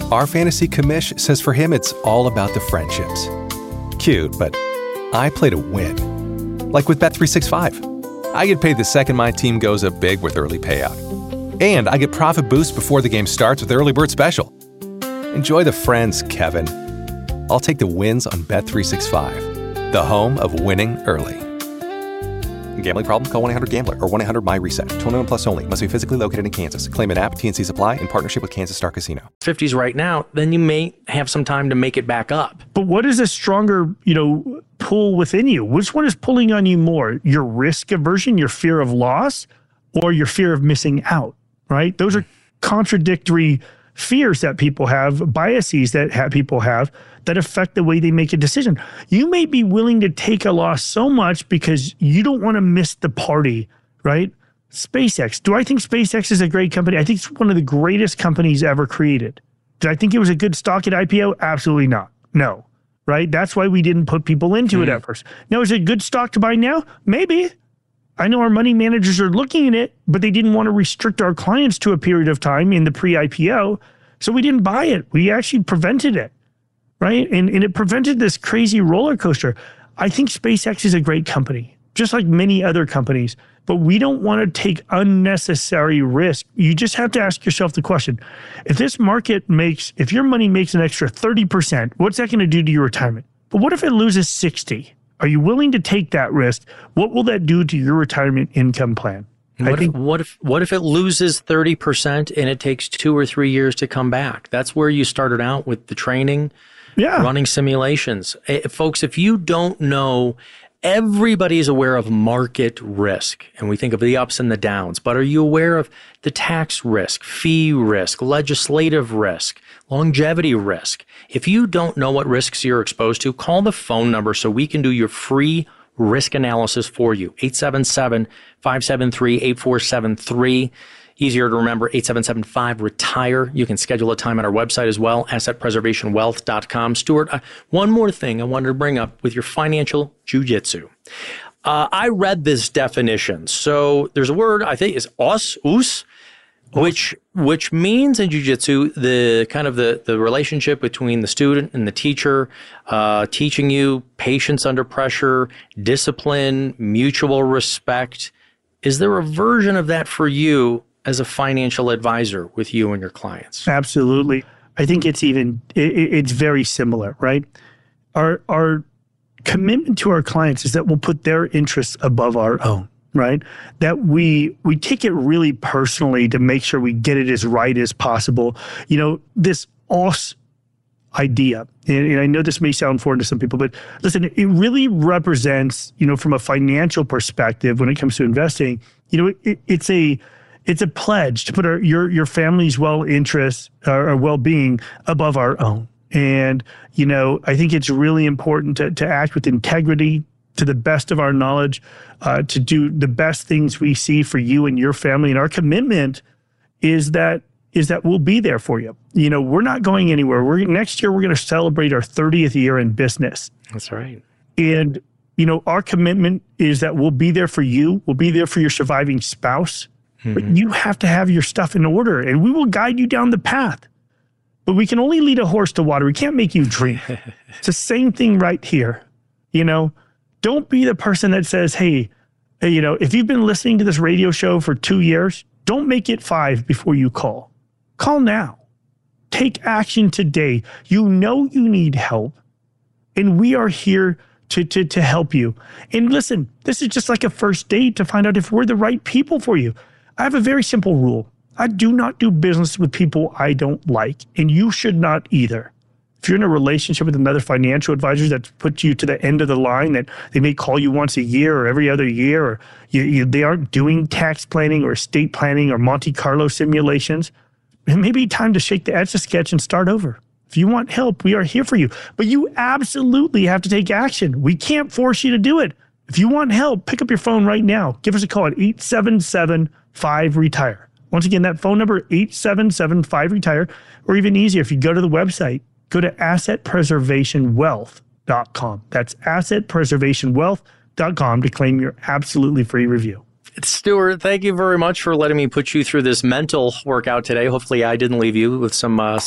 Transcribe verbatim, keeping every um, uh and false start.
Our fantasy commish says for him it's all about the friendships. Cute, but I play to win. Like with Bet three sixty-five. I get paid the second my team goes up big with early payout. And I get profit boost before the game starts with Early Bird Special. Enjoy the friends, Kevin. I'll take the wins on Bet three sixty-five, the home of winning early. Gambling problem? Call one eight hundred gambler or one eight hundred my reset. twenty-one plus only. Must be physically located in Kansas. Claim an app. T N C Supply in partnership with Kansas Star Casino. fifties right now, then you may have some time to make it back up. But what is a stronger, you know, pull within you? Which one is pulling on you more? Your risk aversion, your fear of loss, or your fear of missing out, right? Those are contradictory fears that people have, biases that ha- people have that affect the way they make a decision. You may be willing to take a loss so much because you don't want to miss the party, right? SpaceX. Do I think SpaceX is a great company? I think it's one of the greatest companies ever created. Did I think it was a good stock at I P O? Absolutely not. No, right? That's why we didn't put people into mm. it at first. Now, is it a good stock to buy now? Maybe. I know our money managers are looking at it, but they didn't want to restrict our clients to a period of time in the pre-I P O. So we didn't buy it. We actually prevented it, right? And, and it prevented this crazy roller coaster. I think SpaceX is a great company, just like many other companies, but we don't want to take unnecessary risk. You just have to ask yourself the question, if this market makes, if your money makes an extra thirty percent, what's that going to do to your retirement? But what if it loses sixty? Are you willing to take that risk? What will that do to your retirement income plan? What I if, think, what if what if it loses thirty percent and it takes two or three years to come back? That's where you started out with the training, yeah. running simulations. Eh, folks, if you don't know, everybody is aware of market risk, and we think of the ups and the downs, but are you aware of the tax risk, fee risk, legislative risk, longevity risk? If you don't know what risks you're exposed to, call the phone number so we can do your free risk analysis for you. eight seven seven, five seven three, eight four seven three. Easier to remember, eight seven seven five, retire. You can schedule a time at our website as well, asset preservation wealth dot com. Stuart, uh, one more thing I wanted to bring up with your financial jujitsu. Uh, I read this definition. So there's a word, I think is os, us, which which means in jiu-jitsu the kind of the, the relationship between the student and the teacher, uh, teaching you patience under pressure, discipline, mutual respect. Is there a version of that for you as a financial advisor with you and your clients? Absolutely. I think it's even, it, it's very similar, right? Our, our commitment to our clients is that we'll put their interests above our own. Right? That we we take it really personally to make sure we get it as right as possible. You know, this os idea, and, and I know this may sound foreign to some people, but listen, it really represents, you know, from a financial perspective when it comes to investing, you know, it, it's a it's a pledge to put our your your family's well interests or well-being above our own. And, you know, I think it's really important to to act with integrity, to the best of our knowledge, uh, to do the best things we see for you and your family. And our commitment is that is that we'll be there for you. You know, we're not going anywhere. We're next year, we're going to celebrate our thirtieth year in business. That's right. And, you know, our commitment is that we'll be there for you. We'll be there for your surviving spouse. Mm-hmm. But you have to have your stuff in order, and we will guide you down the path. But we can only lead a horse to water. We can't make you drink. It's the same thing right here, you know. Don't be the person that says, hey, you know, if you've been listening to this radio show for two years, don't make it five before you call. Call now. Take action today. You know you need help, and we are here to, to, to help you. And listen, this is just like a first date to find out if we're the right people for you. I have a very simple rule. I do not do business with people I don't like, and you should not either. If you're in a relationship with another financial advisor that's put you to the end of the line, that they may call you once a year or every other year, or you, you, they aren't doing tax planning or estate planning or Monte Carlo simulations, it may be time to shake the Etch-a-Sketch and start over. If you want help, we are here for you. But you absolutely have to take action. We can't force you to do it. If you want help, pick up your phone right now. Give us a call at eight seven seven, five, retire. Once again, that phone number, eight seven seven, five, retire. Or even easier, if you go to the website, go to asset preservation wealth dot com. That's asset preservation wealth dot com to claim your absolutely free review. Stuart, thank you very much for letting me put you through this mental workout today. Hopefully I didn't leave you with some uh,